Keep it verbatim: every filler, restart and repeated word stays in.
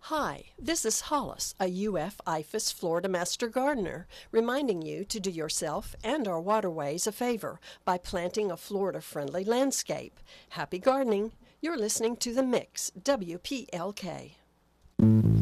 Hi, this is Hollis, a U F I F A S Florida Master Gardener, reminding you to do yourself and our waterways a favor by planting a Florida-friendly landscape. Happy gardening! You're listening to The Mix, W P L K.